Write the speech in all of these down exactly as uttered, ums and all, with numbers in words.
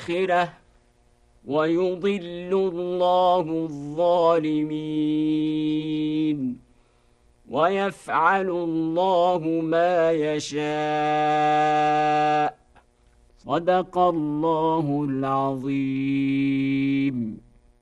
الآخرة ويضل الله الظالمين ويفعل الله ما يشاء. صدق الله العظيم.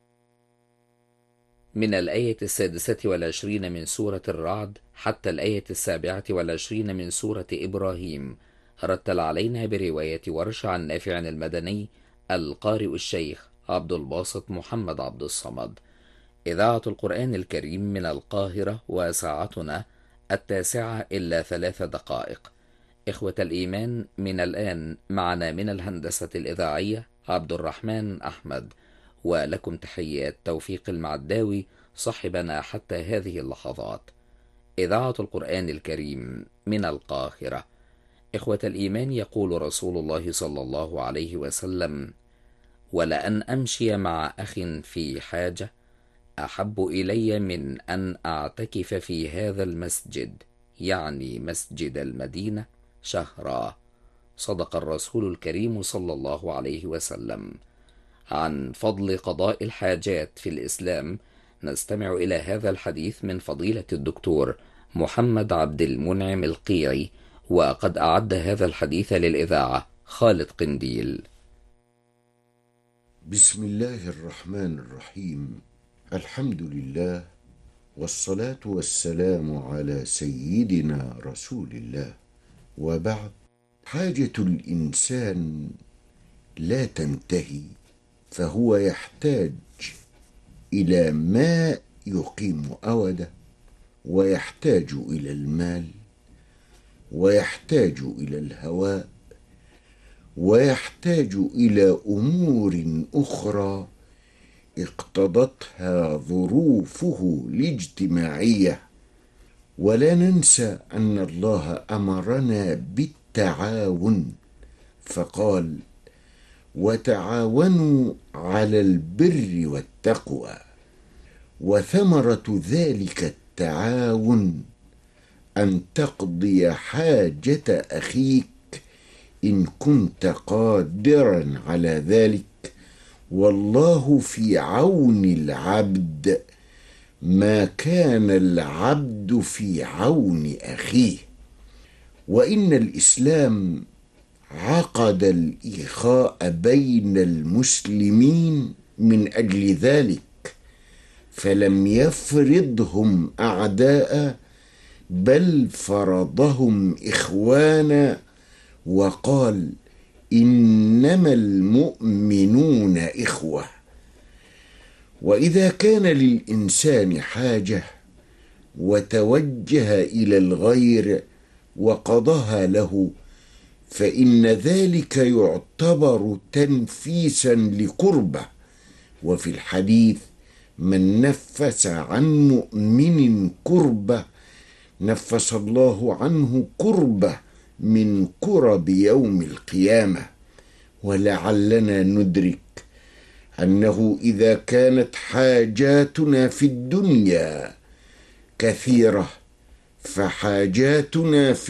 من الآية السادسة والعشرين من سورة الرعد حتى الآية السابعة والعشرين من سورة إبراهيم. رتل علينا برواية ورش عن نافع المدني القارئ الشيخ عبد الباسط محمد عبد الصمد. إذاعة القرآن الكريم من القاهرة، وساعتنا التاسعة إلا ثلاث دقائق. إخوة الإيمان، من الآن معنا من الهندسة الإذاعية عبد الرحمن أحمد، ولكم تحيات توفيق المعداوي صاحبنا حتى هذه اللحظات. إذاعة القرآن الكريم من القاهرة. إخوة الإيمان، يقول رسول الله صلى الله عليه وسلم: ولأن أمشي مع أخ في حاجة أحب إلي من أن أعتكف في هذا المسجد، يعني مسجد المدينة، شهرا. صدق الرسول الكريم صلى الله عليه وسلم. عن فضل قضاء الحاجات في الإسلام نستمع إلى هذا الحديث من فضيلة الدكتور محمد عبد المنعم القيعي، وقد أعد هذا الحديث للإذاعة خالد قنديل. بسم الله الرحمن الرحيم. الحمد لله، والصلاة والسلام على سيدنا رسول الله، وبعد. حاجة الإنسان لا تنتهي، فهو يحتاج إلى ماء يقيم أوده، ويحتاج إلى المال، ويحتاج إلى الهواء، ويحتاج إلى أمور أخرى اقتضتها ظروفه الاجتماعية. ولا ننسى أن الله أمرنا بالتعاون، فقال: وتعاونوا على البر والتقوى. وثمرة ذلك التعاون أن تقضي حاجة أخيك إن كنت قادرا على ذلك، والله في عون العبد ما كان العبد في عون أخيه. وإن الإسلام عقد الإخاء بين المسلمين من أجل ذلك، فلم يفرضهم أعداء، بل فرضهم إخوانا، وقال: إنما المؤمنون إخوة. وإذا كان للإنسان حاجة وتوجه إلى الغير وقضاها له، فإن ذلك يعتبر تنفيسا لقربه. وفي الحديث: من نفس عن مؤمن كربة نفس الله عنه كربة من كرب يوم القيامة. ولعلنا ندرك أنه إذا كانت حاجاتنا في الدنيا كثيرة، فحاجاتنا في